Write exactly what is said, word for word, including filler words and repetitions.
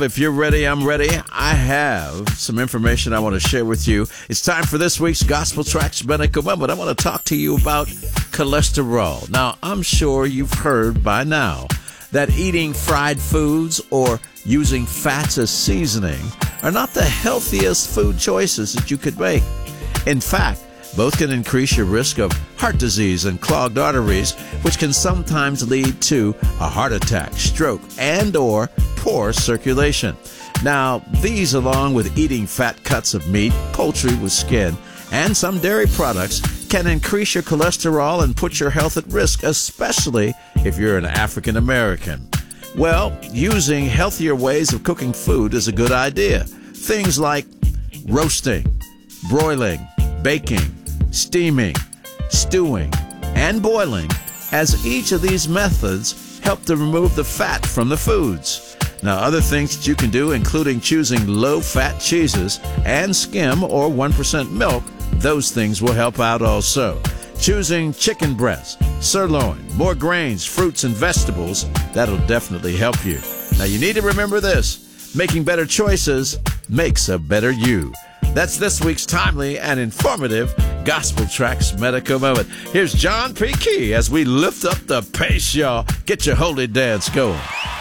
if you're ready, I'm ready. I have some information I want to share with you. It's time for this week's Gospel Tracks Medical Moment. I want to talk to you about cholesterol. Now, I'm sure you've heard by now that eating fried foods or using fats as seasoning are not the healthiest food choices that you could make. In fact, both can increase your risk of heart disease and clogged arteries, which can sometimes lead to a heart attack, stroke, and or poor circulation. Now, these, along with eating fat cuts of meat, poultry with skin, and some dairy products, can increase your cholesterol and put your health at risk, especially if you're an African American. Well, using healthier ways of cooking food is a good idea. Things like roasting, broiling, baking, steaming, stewing, and boiling, as each of these methods help to remove the fat from the foods. Now, other things that you can do, including choosing low-fat cheeses and skim or one percent milk, those things will help out also. Choosing chicken breast, sirloin, more grains, fruits, and vegetables, that'll definitely help you. Now, you need to remember this: making better choices makes a better you. That's this week's timely and informative Gospel Tracks Medical Moment. Here's John P. Key as we lift up the pace, y'all. Get your holy dance going.